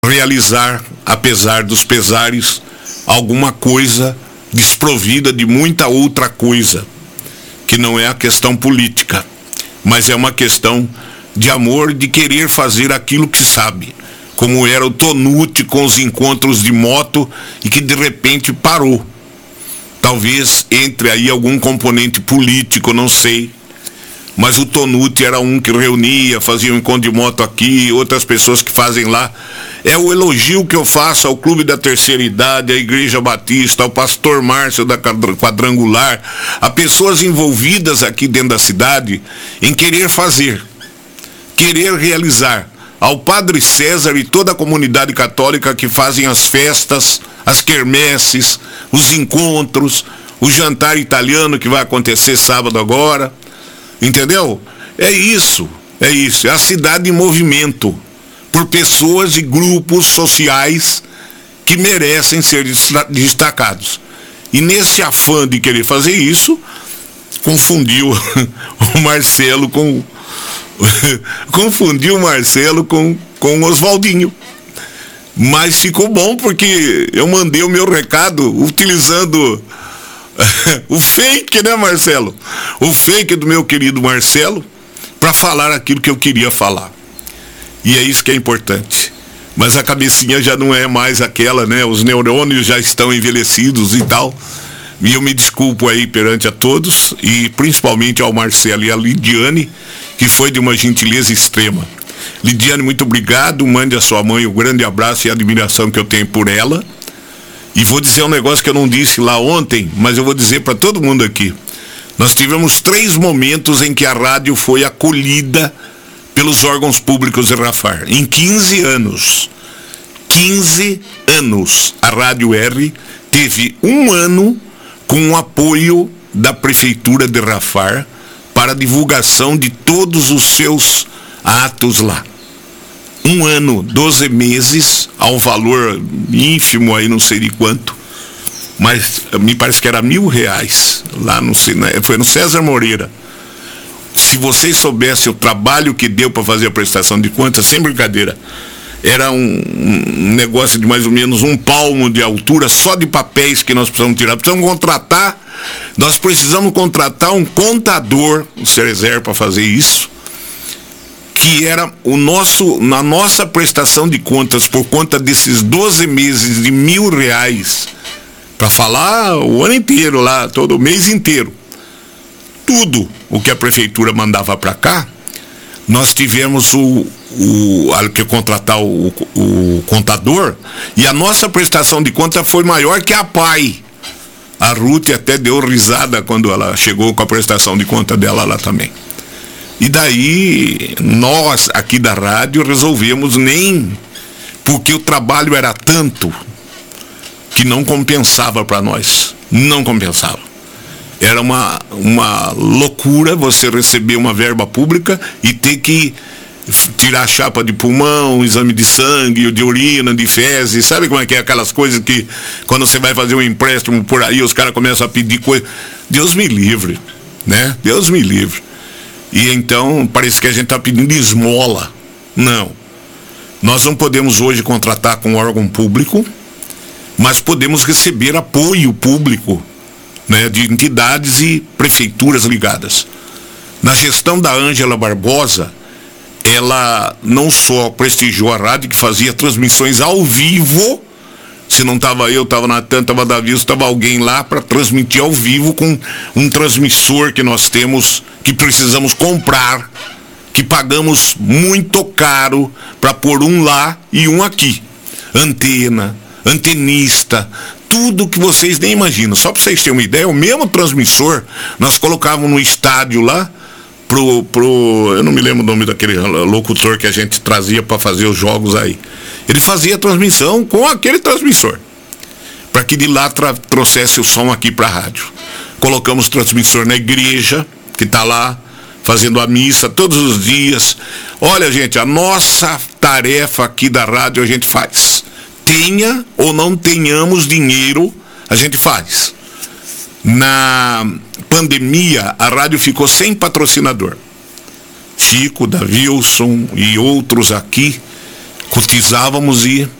realizar, apesar dos pesares, alguma coisa desprovida de muita outra coisa, que não é a questão política, mas é uma questão de amor, de querer fazer aquilo que sabe, como era o Tonucci com os encontros de moto e que de repente parou. Talvez entre aí algum componente político, não sei, mas o Tonucci era um que reunia, fazia um encontro de moto aqui, outras pessoas que fazem lá. É o elogio que eu faço ao Clube da Terceira Idade, à Igreja Batista, ao pastor Márcio da Quadrangular, a pessoas envolvidas aqui dentro da cidade em querer fazer, querer realizar, ao Padre César e toda a comunidade católica que fazem as festas, as quermesses, os encontros, o jantar italiano que vai acontecer sábado agora, entendeu? É isso, é a cidade em movimento, por pessoas e grupos sociais que merecem ser destacados. E nesse afã de querer fazer isso, confundiu o Marcelo com o Oswaldinho. Mas ficou bom porque eu mandei o meu recado utilizando o fake, né, Marcelo? O fake do meu querido Marcelo, para falar aquilo que eu queria falar. E é isso que é importante. Mas a cabecinha já não é mais aquela, né? Os neurônios já estão envelhecidos e tal. E eu me desculpo aí perante a todos, e principalmente ao Marcelo e à Lidiane, que foi de uma gentileza extrema. Lidiane, muito obrigado. Mande a sua mãe um grande abraço e admiração que eu tenho por ela. E vou dizer um negócio que eu não disse lá ontem, mas eu vou dizer para todo mundo aqui. Nós tivemos 3 momentos em que a rádio foi acolhida pelos órgãos públicos de Rafar. Em 15 anos, a Rádio R teve um ano com o apoio da Prefeitura de Rafar para a divulgação de todos os seus atos lá. Um ano, 12 meses, a um valor ínfimo aí, não sei de quanto, mas me parece que era R$1.000, lá no, foi no César Moreira. Se vocês soubessem o trabalho que deu para fazer a prestação de contas, sem brincadeira, era um negócio de mais ou menos 1 palmo de altura, só de papéis que nós precisamos tirar. Nós precisamos contratar um contador, o Cerezer, para fazer isso, que era na nossa prestação de contas, por conta desses 12 meses de R$1.000, para falar o ano inteiro lá, todo mês inteiro, tudo o que a prefeitura mandava para cá, nós tivemos que contratar o contador, e a nossa prestação de contas foi maior que a PAI. A Ruth até deu risada quando ela chegou com a prestação de conta dela lá também. E daí, nós aqui da rádio resolvemos porque o trabalho era tanto que não compensava para nós. Não compensava. Era uma loucura você receber uma verba pública e ter que tirar chapa de pulmão, exame de sangue, de urina, de fezes. Sabe como é que é aquelas coisas que quando você vai fazer um empréstimo por aí, os caras começam a pedir coisa. Deus me livre, né? Deus me livre. E então parece que a gente está pedindo esmola. Não. Nós não podemos hoje contratar com órgão público, mas podemos receber apoio público, né, de entidades e prefeituras ligadas. Na gestão da Ângela Barbosa, ela não só prestigiou a rádio, que fazia transmissões ao vivo. Se não estava eu, estava Natan, estava Davi, estava alguém lá para transmitir ao vivo com um transmissor que nós temos, que precisamos comprar, que pagamos muito caro para pôr um lá e um aqui. Antena, antenista, tudo que vocês nem imaginam. Só para vocês terem uma ideia, o mesmo transmissor nós colocávamos no estádio lá, eu não me lembro o nome daquele locutor que a gente trazia para fazer os jogos aí. Ele fazia a transmissão com aquele transmissor, para que de lá trouxesse o som aqui para a rádio. Colocamos transmissor na igreja, que está lá, fazendo a missa todos os dias. Olha, gente, a nossa tarefa aqui da rádio a gente faz. Tenha ou não tenhamos dinheiro, a gente faz. Na pandemia, a rádio ficou sem patrocinador. Chico, Davilson e outros aqui cotizávamos e